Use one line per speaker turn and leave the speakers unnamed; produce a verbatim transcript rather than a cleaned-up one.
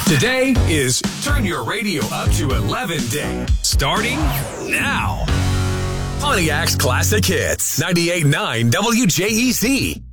Today is Turn Your Radio Up to eleven Day. Starting now. Pontiac's Classic Hits. ninety-eight point nine W J E C.